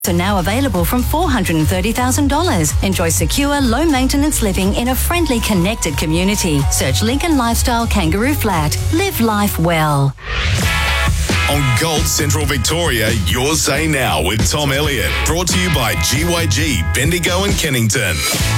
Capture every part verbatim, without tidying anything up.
are now available from four hundred thirty thousand dollars. Enjoy secure, low-maintenance living in a friendly, connected community. Search Lincoln Lifestyle Kangaroo Flat. Live life well. On Gold Central Victoria, your Say Now with Tom Elliott. Brought to you by G Y G, Bendigo and Kennington.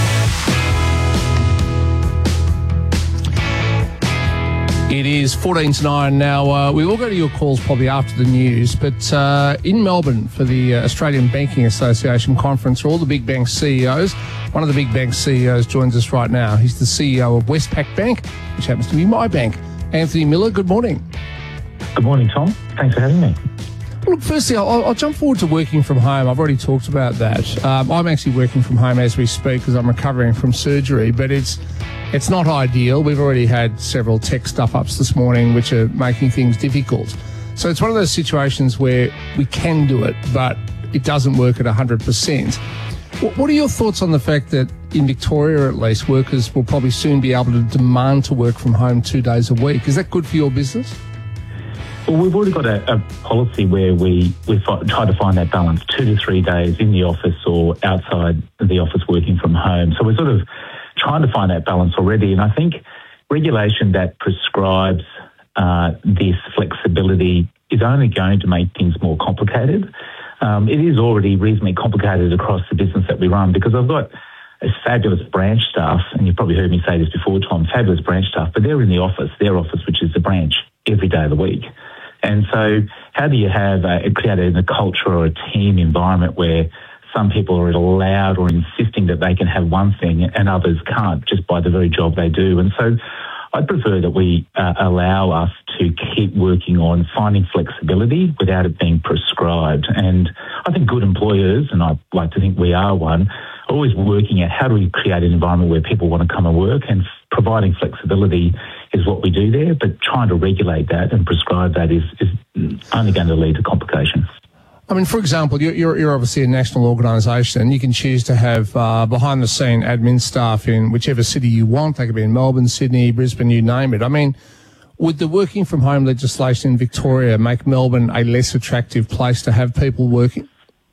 It is fourteen to nine now. Uh, we will go to your calls probably after the news, but uh, in Melbourne for the uh, Australian Banking Association conference, all the big bank C E Os. One of the big bank C E Os joins us right now. He's the C E O of Westpac Bank, which happens to be my bank. Anthony Miller, good morning. Good morning, Tom. Thanks for having me. Look, firstly, I'll, I'll jump forward to working from home. I've already talked about that. Um, I'm actually working from home as we speak because I'm recovering from surgery, but it's it's not ideal. We've already had several tech stuff-ups this morning which are making things difficult. So it's one of those situations where we can do it, but it doesn't work at one hundred percent. What, what are your thoughts on the fact that in Victoria, at least, workers will probably soon be able to demand to work from home two days a week? Is that good for your business? Well, we've already got a, a policy where we, we fi- try to find that balance, two to three days in the office or outside the office working from home. So we're sort of trying to find that balance already. And I think regulation that prescribes uh, this flexibility is only going to make things more complicated. Um, it is already reasonably complicated across the business that we run because I've got a fabulous branch staff, and you've probably heard me say this before, Tom, fabulous branch staff, but they're in the office, their office, which is the branch, every day of the week. And so how do you have a, create a culture or a team environment where some people are allowed or insisting that they can have one thing and others can't just by the very job they do? And so I'd prefer that we uh, allow us to keep working on finding flexibility without it being prescribed. And I think good employers, and I'd like to think we are one, are always working at how do we create an environment where people want to come and work, and providing flexibility is what we do there, but trying to regulate that and prescribe that is, is only going to lead to complications. I mean, for example, you're, you're, you're obviously a national organisation. You can choose to have uh, behind-the-scene admin staff in whichever city you want. They could be in Melbourne, Sydney, Brisbane, you name it. I mean, would the working from home legislation in Victoria make Melbourne a less attractive place to have people working?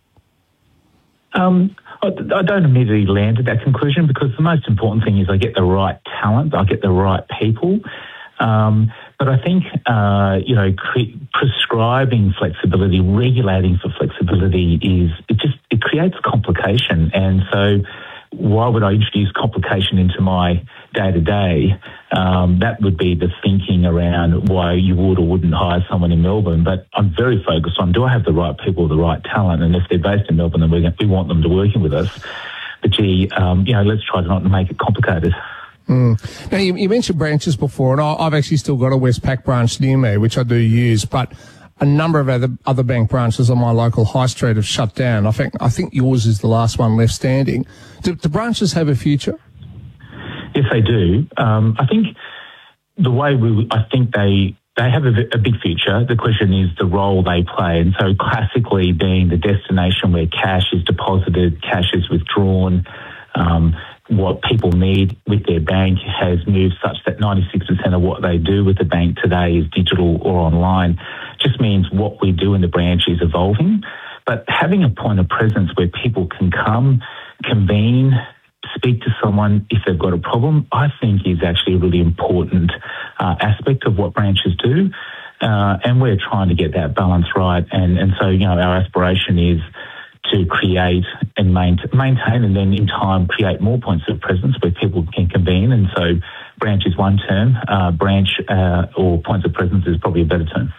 Um, I, I don't immediately land at that conclusion because the most important thing is I get the right talent, I get the right people. Um, but I think, uh, you know, cre- prescribing flexibility, regulating for flexibility is, it just, it creates complication. And so why would I introduce complication into my day-to-day? Um, that would be the thinking around why you would or wouldn't hire someone in Melbourne. But I'm very focused on, do I have the right people, the right talent? And if they're based in Melbourne, then we, we want them to working with us. But gee, um, you know, let's try not to make it complicated. Mm. Now, you, you mentioned branches before, and I, I've actually still got a Westpac branch near me, which I do use, but a number of other, other bank branches on my local high street have shut down. I think I think yours is the last one left standing. Do, do branches have a future? Yes, they do. Um, I think the way we, I think they they have a, a big future. The question is the role they play. And so classically being the destination where cash is deposited, cash is withdrawn, um, what people need with their bank has moved such that ninety-six percent of what they do with the bank today is digital or online. Just means what we do in the branch is evolving. But having a point of presence where people can come, convene, speak to someone if they've got a problem, I think is actually a really important uh, aspect of what branches do. Uh, and we're trying to get that balance right. And, and so, you know, our aspiration is to create and maintain and then in time create more points of presence where people can convene. And so branch is one term, uh, branch uh, or points of presence is probably a better term.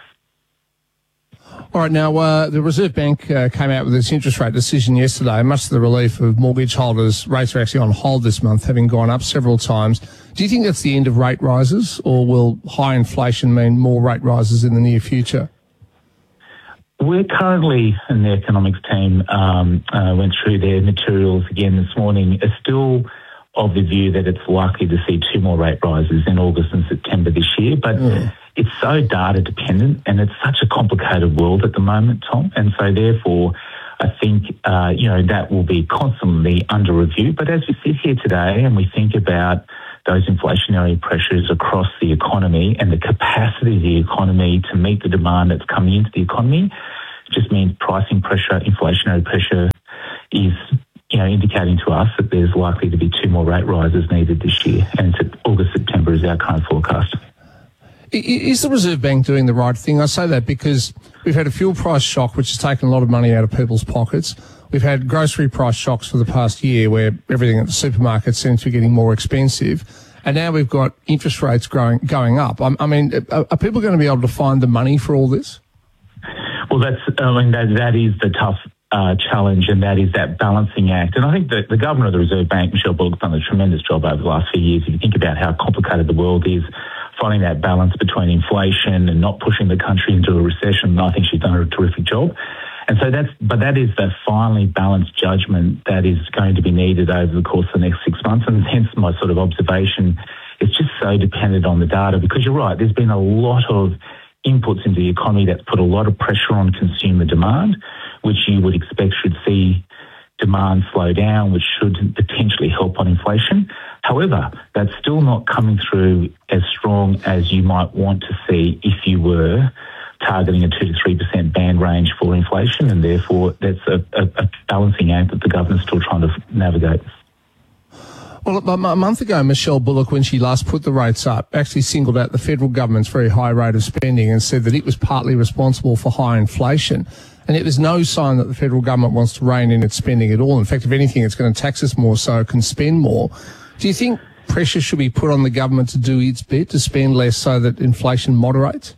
All right, now, uh, the Reserve Bank uh, came out with its interest rate decision yesterday. Much to the relief of mortgage holders, rates are actually on hold this month, having gone up several times. Do you think that's the end of rate rises, or will high inflation mean more rate rises in the near future? We're currently, and the economics team um, uh, went through their materials again this morning, are still of the view that it's likely to see two more rate rises in August and September this year. But mm. it's so data dependent and it's such a complicated world at the moment, Tom. And so therefore, I think, uh, you know, that will be constantly under review. But as we sit here today and we think about those inflationary pressures across the economy and the capacity of the economy to meet the demand that's coming into the economy, just means pricing pressure, inflationary pressure is, you know, indicating to us that there's likely to be two more rate rises needed this year. And it's August, September is our current forecast. Is the Reserve Bank doing the right thing? I say that because we've had a fuel price shock, which has taken a lot of money out of people's pockets. We've had grocery price shocks for the past year where everything at the supermarket seems to be getting more expensive. And now we've got interest rates growing, going up. I, I mean, are, are people going to be able to find the money for all this? Well, that's, I mean, that, that is the tough uh, challenge, and that is that balancing act. And I think that the Governor of the Reserve Bank, Michelle Bullock, has done a tremendous job over the last few years. If you think about how complicated the world is, finding that balance between inflation and not pushing the country into a recession, I think she's done a terrific job. And so that's, but that is the finely balanced judgment that is going to be needed over the course of the next six months. And hence my sort of observation, it's just so dependent on the data, because you're right, there's been a lot of inputs into the economy that's put a lot of pressure on consumer demand, which you would expect should see demand slow down, which should potentially help on inflation. However, that's still not coming through as strong as you might want to see if you were targeting a two to three percent band range for inflation, and therefore that's a, a, a balancing act that the government's still trying to navigate. Well, a month ago, Michelle Bullock, when she last put the rates up, actually singled out the federal government's very high rate of spending and said that it was partly responsible for high inflation. And it was no sign that the federal government wants to rein in its spending at all. In fact, if anything, it's going to tax us more so it can spend more. Do you think pressure should be put on the government to do its bit, to spend less so that inflation moderates?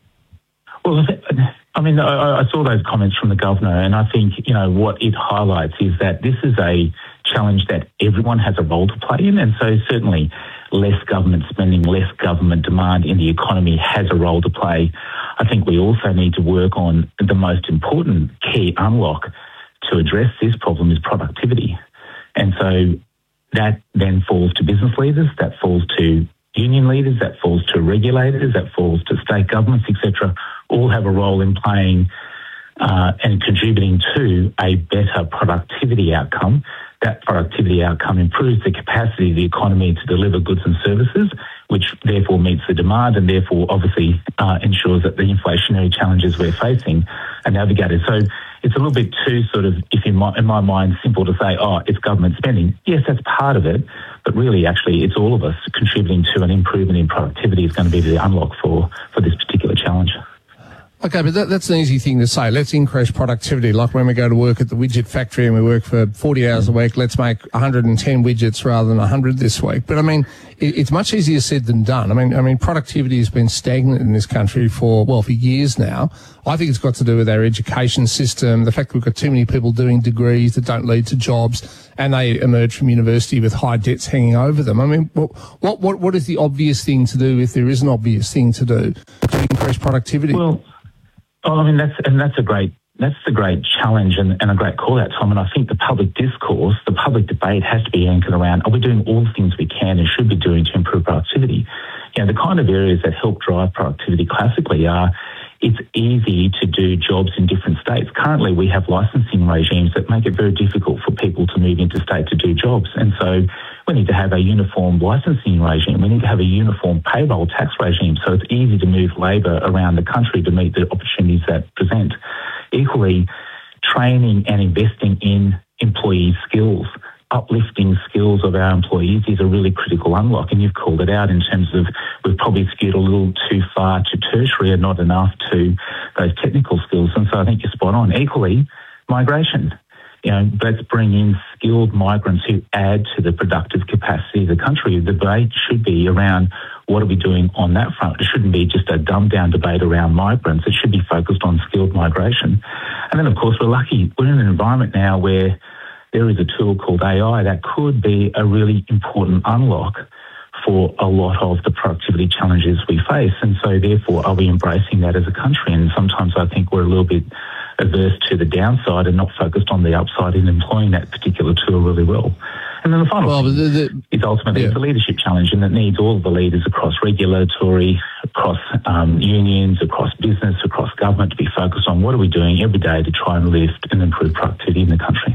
Well, I mean, I, I saw those comments from the Governor, and I think, you know, what it highlights is that this is a challenge that everyone has a role to play in. And so certainly less government spending, less government demand in the economy has a role to play. I think we also need to work on the most important key unlock to address this problem is productivity. And so that then falls to business leaders, that falls to union leaders, that falls to regulators, that falls to state governments, et cetera, all have a role in playing uh, and contributing to a better productivity outcome. That productivity outcome improves the capacity of the economy to deliver goods and services, which therefore meets the demand and therefore obviously uh, ensures that the inflationary challenges we're facing are navigated. So it's a little bit too sort of, if in my, in my mind, simple to say, oh, it's government spending. Yes, that's part of it, but really actually it's all of us contributing to an improvement in productivity is going to be the unlock for, for this particular challenge. Okay, but that, that's an easy thing to say. Let's increase productivity. Like when we go to work at the widget factory and we work for forty hours a week, let's make one hundred ten widgets rather than one hundred this week. But I mean, it, it's much easier said than done. I mean, I mean, productivity has been stagnant in this country for, well, for years now. I think it's got to do with our education system, the fact that we've got too many people doing degrees that don't lead to jobs, and they emerge from university with high debts hanging over them. I mean, what, what, what, what is the obvious thing to do, if there is an obvious thing to do, to increase productivity? Well, Oh, I mean, that's, and that's a great, that's the great challenge and, and a great call out, Tom. And I think the public discourse, the public debate has to be anchored around, are we doing all the things we can and should be doing to improve productivity? You know, the kind of areas that help drive productivity classically are, it's easy to do jobs in different states. Currently, we have licensing regimes that make it very difficult for people to move interstate to do jobs. And so we need to have a uniform licensing regime. We need to have a uniform payroll tax regime so it's easy to move labour around the country to meet the opportunities that present. Equally, training and investing in employee skills, uplifting skills of our employees is a really critical unlock. And you've called it out in terms of we've probably skewed a little too far to tertiary and not enough to those technical skills. And so I think you're spot on. Equally, migration. You know, let's bring in skilled migrants who add to the productive capacity of the country. The debate should be around what are we doing on that front. It shouldn't be just a dumbed-down debate around migrants. It should be focused on skilled migration. And then, of course, we're lucky. We're in an environment now where there is a tool called A I that could be a really important unlock for a lot of the productivity challenges we face. And so, therefore, are we embracing that as a country? And sometimes I think we're a little bit averse to the downside and not focused on the upside in employing that particular tool really well. And then the final well, thing the, the, is ultimately yeah. it's a leadership challenge, and it needs all of the leaders across regulatory, across um, unions, across business, across government to be focused on what are we doing every day to try and lift and improve productivity in the country.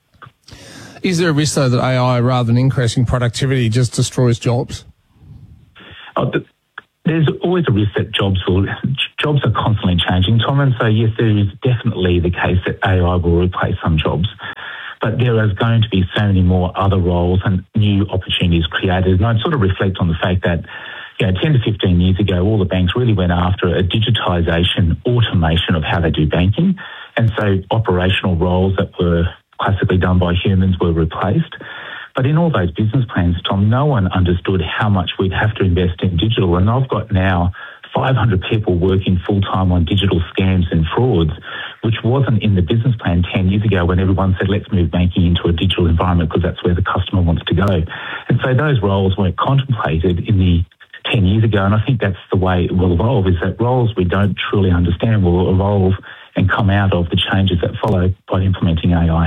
Is there a risk, though, that A I, rather than increasing productivity, just destroys jobs? Oh, the, there's always a risk that jobs will jobs are constantly changing, Tom, and so yes, there is definitely the case that A I will replace some jobs. But there is going to be so many more other roles and new opportunities created. And I sort of reflect on the fact that, you know, ten to fifteen years ago, all the banks really went after a digitisation, automation of how they do banking. And so operational roles that were classically done by humans were replaced. But in all those business plans, Tom, no one understood how much we'd have to invest in digital. And I've got now five hundred people working full-time on digital scams and frauds, which wasn't in the business plan ten years ago when everyone said, let's move banking into a digital environment because that's where the customer wants to go. And so those roles weren't contemplated in the ten years ago. And I think that's the way it will evolve, is that roles we don't truly understand will evolve and come out of the changes that follow by implementing A I.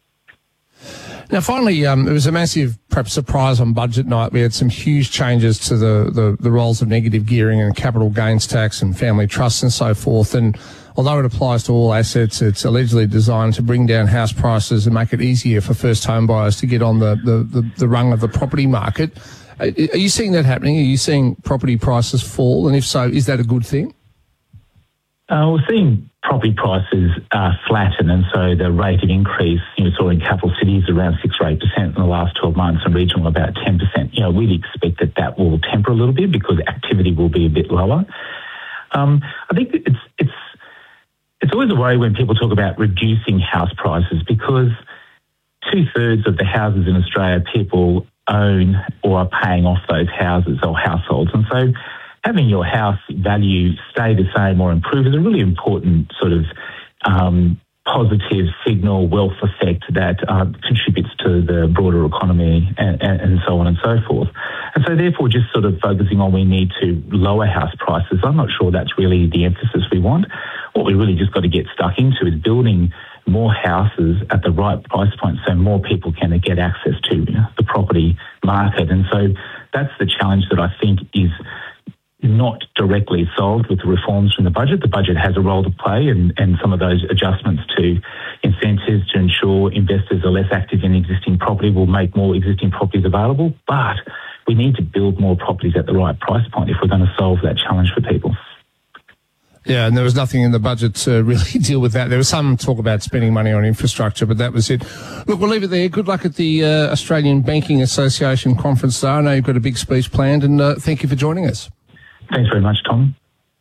Now, finally, um, it was a massive, perhaps, surprise on budget night. We had some huge changes to the, the, the roles of negative gearing and capital gains tax and family trusts and so forth. And although it applies to all assets, it's allegedly designed to bring down house prices and make it easier for first home buyers to get on the, the, the, the rung of the property market. Are you seeing that happening? Are you seeing property prices fall? And if so, is that a good thing? Uh, we're seeing property prices uh, flatten, and so the rate of increase, you know, saw in capital cities around six or eight percent in the last twelve months, and regional about ten percent. You know, we'd expect that that will temper a little bit because activity will be a bit lower. Um, I think it's it's it's always a worry when people talk about reducing house prices, because two thirds of the houses in Australia people own or are paying off those houses or households, and so having your house value stay the same or improve is a really important sort of um, positive signal, wealth effect that uh, contributes to the broader economy and, and, and so on and so forth. And so therefore just sort of focusing on we need to lower house prices, I'm not sure that's really the emphasis we want. What we really just got to get stuck into is building more houses at the right price point so more people can get access to the property market. And so that's the challenge that I think is not directly solved with the reforms from the budget. The budget has a role to play, and, and some of those adjustments to incentives to ensure investors are less active in existing property will make more existing properties available. But we need to build more properties at the right price point if we're going to solve that challenge for people. Yeah, and there was nothing in the budget to really deal with that. There was some talk about spending money on infrastructure, but that was it. Look, we'll leave it there. Good luck at the uh, Australian Banking Association conference, though. I know you've got a big speech planned, and uh, thank you for joining us. Thanks very much, Tom.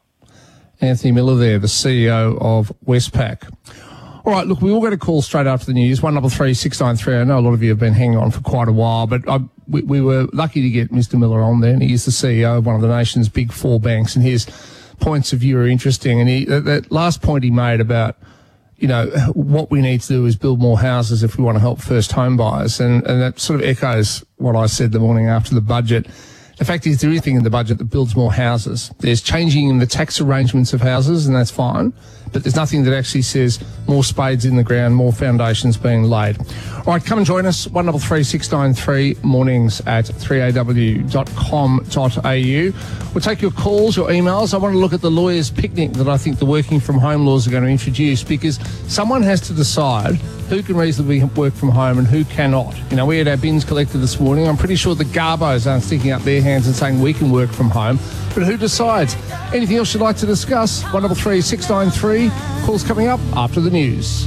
Anthony Miller there, the C E O of Westpac. All right, look, we will get a call straight after the news, one double three six nine three. I know a lot of you have been hanging on for quite a while, but I, we, we were lucky to get Mister Miller on there, and he is the C E O of one of the nation's big four banks, and his points of view are interesting. And he, that, that last point he made about, you know, what we need to do is build more houses if we want to help first home buyers, and, and that sort of echoes what I said the morning after the budget. The fact is, there is anything in the budget that builds more houses. There's changing in the tax arrangements of houses, and that's fine. But there's nothing that actually says more spades in the ground, more foundations being laid. All right, come and join us, one double three six nine three, mornings at three a w dot com dot a u. We'll take your calls, your emails. I want to look at the lawyers' picnic that I think the working from home laws are going to introduce, because someone has to decide who can reasonably work from home and who cannot. You know, we had our bins collected this morning. I'm pretty sure the Garbos aren't sticking up their hands and saying we can work from home. But who decides? Anything else you'd like to discuss? one double three six nine three. Calls coming up after the news.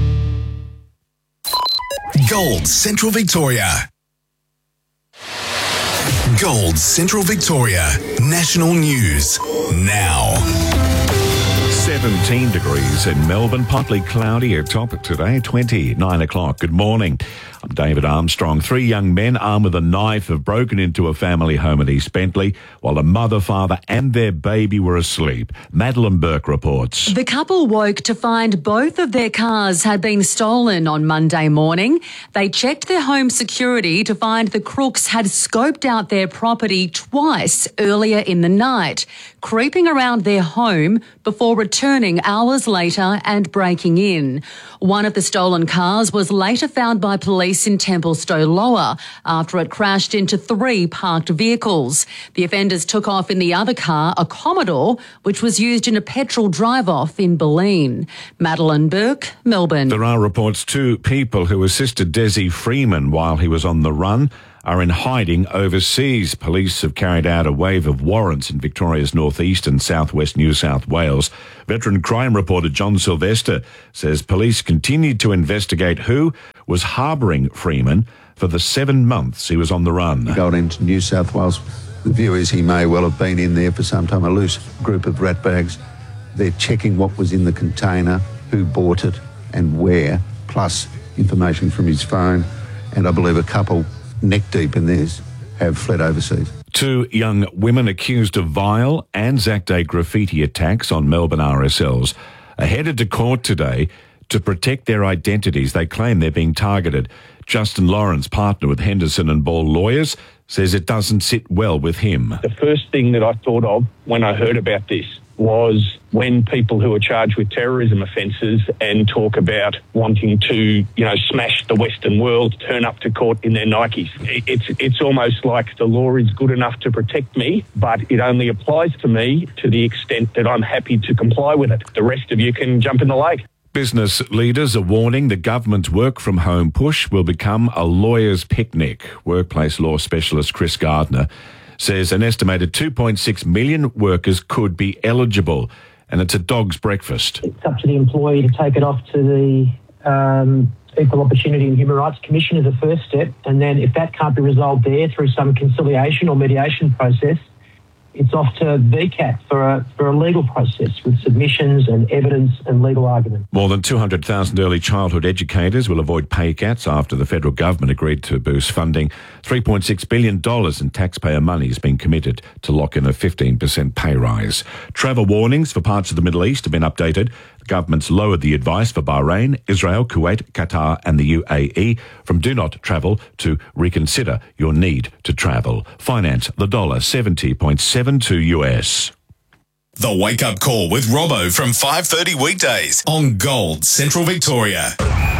Gold Central Victoria. Gold Central Victoria. National News now. seventeen degrees in Melbourne, partly cloudy at top today, twenty-nine o'clock. Good morning. I'm David Armstrong. Three young men armed with a knife have broken into a family home in East Bentley while a mother, father and their baby were asleep. Madeline Burke reports. The couple woke to find both of their cars had been stolen on Monday morning. They checked their home security to find the crooks had scoped out their property twice earlier in the night, creeping around their home before returning hours later and breaking in. One of the stolen cars was later found by police in Templestowe Lower after it crashed into three parked vehicles. The offenders took off in the other car, a Commodore, which was used in a petrol drive-off in Bulleen. Madeline Burke, Melbourne. There are reports two people who assisted Desi Freeman while he was on the run are in hiding overseas. Police have carried out a wave of warrants in Victoria's northeast and southwest New South Wales. Veteran crime reporter John Sylvester says police continued to investigate who was harbouring Freeman for the seven months he was on the run. He got into New South Wales. The view is he may well have been in there for some time, a loose group of rat bags. They're checking what was in the container, who bought it and where, plus information from his phone. And I believe a couple neck deep in this have fled overseas. Two young women accused of vile Anzac Day graffiti attacks on Melbourne R S Ls are headed to court today to protect their identities. They claim they're being targeted. Justin Lawrence, partner with Henderson and Ball Lawyers, says it doesn't sit well with him. The first thing that I thought of when I heard about this was when people who are charged with terrorism offences and talk about wanting to, you know, smash the Western world, turn up to court in their Nikes. It's it's almost like the law is good enough to protect me, but it only applies to me to the extent that I'm happy to comply with it. The rest of you can jump in the lake. Business leaders are warning the government's work-from-home push will become a lawyer's picnic. Workplace law specialist Chris Gardner says an estimated two point six million workers could be eligible, and it's a dog's breakfast. It's up to the employee to take it off to the um, Equal Opportunity and Human Rights Commission as a first step, and then if that can't be resolved there through some conciliation or mediation process, it's off to V C A T for a, for a legal process with submissions and evidence and legal argument. More than two hundred thousand early childhood educators will avoid pay cuts after the federal government agreed to boost funding. three point six billion dollars in taxpayer money has been committed to lock in a fifteen percent pay rise. Travel warnings for parts of the Middle East have been updated. The government's lowered the advice for Bahrain, Israel, Kuwait, Qatar and the U A E from do not travel to reconsider your need to travel. Finance the dollar seventy point seven two U S. The Wake Up Call with Robbo from five thirty weekdays on Gold Central Victoria.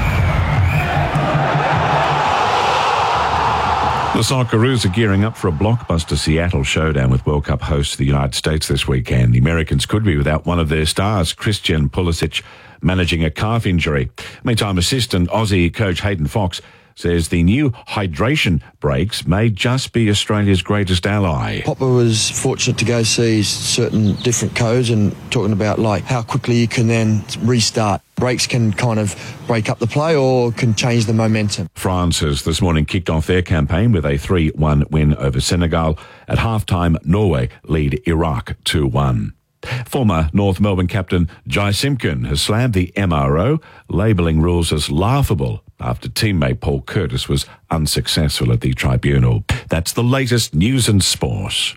The Socceroos are gearing up for a blockbuster Seattle showdown with World Cup hosts the United States this weekend. The Americans could be without one of their stars, Christian Pulisic, managing a calf injury. Meantime, assistant Aussie coach Hayden Fox says the new hydration breaks may just be Australia's greatest ally. Popper was fortunate to go see certain different codes and talking about like how quickly you can then restart. Breaks can kind of break up the play or can change the momentum. France has this morning kicked off their campaign with a three one win over Senegal. At halftime, Norway lead Iraq two one. Former North Melbourne captain Jai Simpkin has slammed the M R O, labelling rules as laughable after teammate Paul Curtis was unsuccessful at the tribunal. That's the latest news and sport.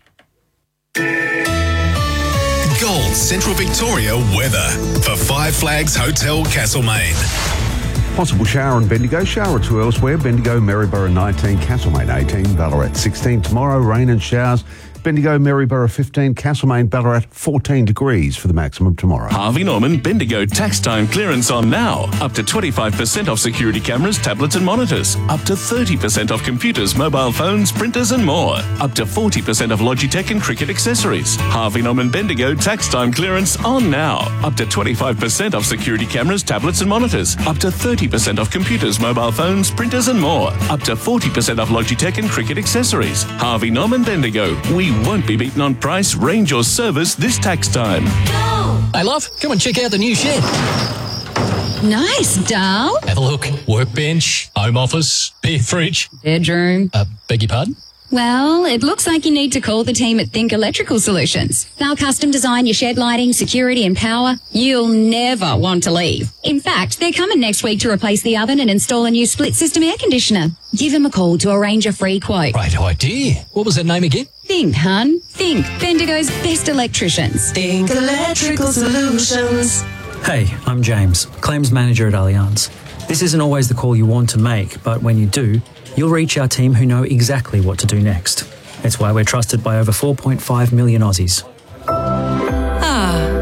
Gold Central Victoria weather for Five Flags Hotel Castlemaine. Possible shower in Bendigo, shower or two elsewhere. Bendigo, Maryborough nineteen, Castlemaine eighteen, Ballarat sixteen. Tomorrow, rain and showers. Bendigo, Maryborough fifteen, Castlemaine, Ballarat fourteen degrees for the maximum tomorrow. Harvey Norman Bendigo tax time clearance on now. Up to twenty-five percent off security cameras, tablets and monitors. Up to thirty percent off computers, mobile phones, printers and more. Up to forty percent off Logitech and cricket accessories. Harvey Norman Bendigo tax time clearance on now. Up to twenty-five percent off security cameras, tablets and monitors. Up to thirty percent off computers, mobile phones, printers and more. Up to forty percent off Logitech and cricket accessories. Harvey Norman Bendigo. We won't be beaten on price, range or service this tax time. Hey love, come and check out the new shed. Nice, doll. Have a look. Workbench, home office, beer fridge. Bedroom. Uh, beg your pardon? Well, it looks like you need to call the team at Think Electrical Solutions. They'll custom design your shed lighting, security and power. You'll never want to leave. In fact, they're coming next week to replace the oven and install a new split system air conditioner. Give them a call to arrange a free quote. Great idea. What was that name again? Think, hun. Think. Bendigo's best electricians. Think Electrical Solutions. Hey, I'm James, claims manager at Allianz. This isn't always the call you want to make, but when you do, you'll reach our team who know exactly what to do next. It's why we're trusted by over four point five million Aussies. Ah,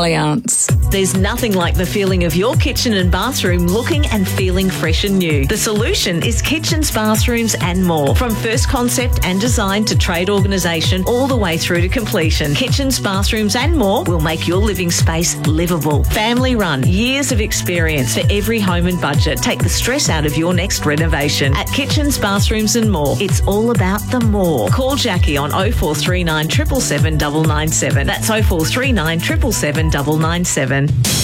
Allianz. There's nothing like the feeling of your kitchen and bathroom looking and feeling fresh and new. The solution is Kitchens, Bathrooms and More. From first concept and design to trade organisation all the way through to completion. Kitchens, Bathrooms and More will make your living space livable. Family run, years of experience for every home and budget. Take the stress out of your next renovation. At Kitchens, Bathrooms and More, it's all about the more. Call Jackie on oh four three nine, seven seven seven, nine nine seven. That's oh four three nine, seven seven seven, nine nine seven.